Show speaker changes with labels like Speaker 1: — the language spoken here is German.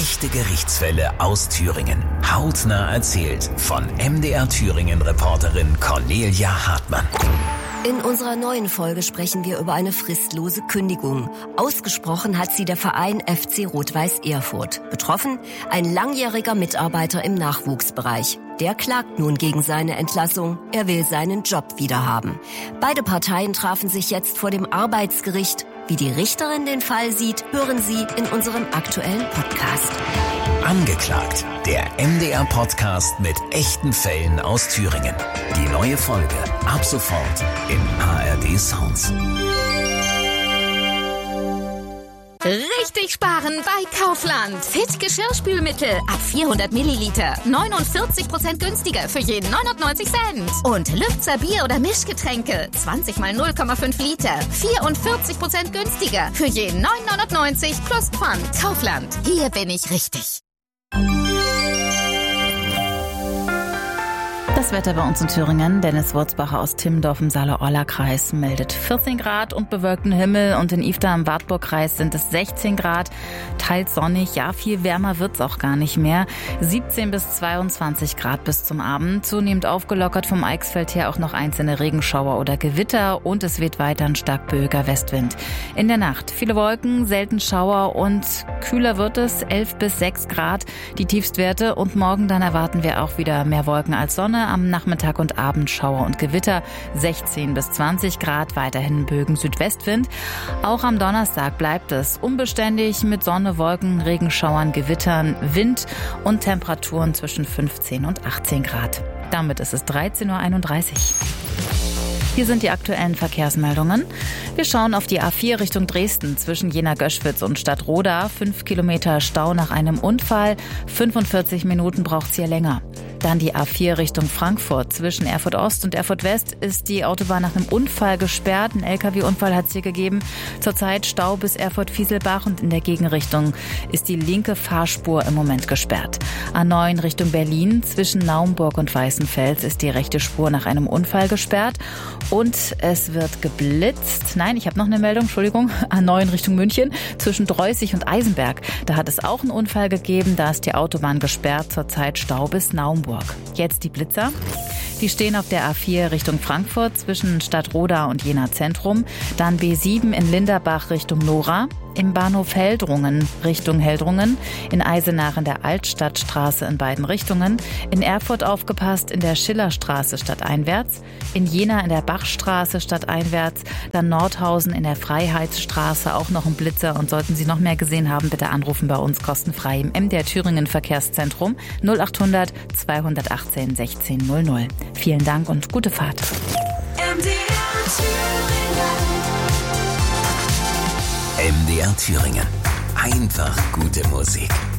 Speaker 1: Echte Gerichtsfälle aus Thüringen. Hautnah erzählt von MDR Thüringen-Reporterin Cornelia Hartmann.
Speaker 2: In unserer neuen Folge sprechen wir über eine fristlose Kündigung. Ausgesprochen hat sie der Verein FC Rot-Weiß Erfurt. Betroffen ein langjähriger Mitarbeiter im Nachwuchsbereich. Der klagt nun gegen seine Entlassung. Er will seinen Job wiederhaben. Beide Parteien trafen sich jetzt vor dem Arbeitsgericht. Wie die Richterin den Fall sieht, hören Sie in unserem aktuellen Podcast.
Speaker 1: Angeklagt, der MDR-Podcast mit echten Fällen aus Thüringen. Die neue Folge ab sofort im ARD Sounds.
Speaker 3: Richtig sparen bei Kaufland. Fit Geschirrspülmittel ab 400 Milliliter. 49% günstiger für jeden 99 Cent. Und Lübzer Bier- oder Mischgetränke. 20 mal 0,5 Liter. 44% günstiger für jeden 9,99 plus Pfand. Kaufland. Hier bin ich richtig.
Speaker 4: Das Wetter bei uns in Thüringen. Dennis Wurzbacher aus Timmendorf im Saale-Orla-Kreis meldet 14 Grad und bewölkten Himmel. Und in Ifda im Wartburg-Kreis sind es 16 Grad. Teils sonnig. Ja, viel wärmer wird's auch gar nicht mehr. 17 bis 22 Grad bis zum Abend. Zunehmend aufgelockert vom Eichsfeld her auch noch einzelne Regenschauer oder Gewitter. Und es weht weiter ein stark böiger Westwind. In der Nacht viele Wolken, selten Schauer und kühler wird es. 11 bis 6 Grad die Tiefstwerte. Und morgen dann erwarten wir auch wieder mehr Wolken als Sonne. Am Nachmittag und Abend Schauer und Gewitter, 16 bis 20 Grad, weiterhin Bögen Südwestwind. Auch am Donnerstag bleibt es unbeständig mit Sonne, Wolken, Regenschauern, Gewittern, Wind und Temperaturen zwischen 15 und 18 Grad. Damit ist es 13.31 Uhr. Hier sind die aktuellen Verkehrsmeldungen. Wir schauen auf die A4 Richtung Dresden zwischen Jena-Göschwitz und Stadtroda. 5 Kilometer Stau nach einem Unfall. 45 Minuten braucht es hier länger. Dann die A4 Richtung Frankfurt. Zwischen Erfurt Ost und Erfurt West ist die Autobahn nach einem Unfall gesperrt. Ein LKW-Unfall hat es hier gegeben. Zurzeit Stau bis Erfurt-Fieselbach und in der Gegenrichtung ist die linke Fahrspur im Moment gesperrt. A9 Richtung Berlin. Zwischen Naumburg und Weißenfels ist die rechte Spur nach einem Unfall gesperrt. Und es wird geblitzt. Nein, ich habe noch eine Meldung, Entschuldigung. A9 Richtung München. Zwischen Dreußig und Eisenberg. Da hat es auch einen Unfall gegeben. Da ist die Autobahn gesperrt. Zurzeit Stau bis Naumburg. Jetzt die Blitzer. Die stehen auf der A4 Richtung Frankfurt zwischen Stadtroda und Jena Zentrum. Dann B7 in Linderbach Richtung Nora. Im Bahnhof Heldrungen Richtung Heldrungen. In Eisenach in der Altstadtstraße in beiden Richtungen. In Erfurt aufgepasst in der Schillerstraße stadteinwärts. In Jena in der Bachstraße stadteinwärts. Dann Nordhausen in der Freiheitsstraße auch noch ein Blitzer. Und sollten Sie noch mehr gesehen haben, bitte anrufen bei uns kostenfrei im MDR Thüringen Verkehrszentrum 0800 218 1600. Vielen Dank und gute Fahrt.
Speaker 1: MDR Thüringen. Einfach gute Musik.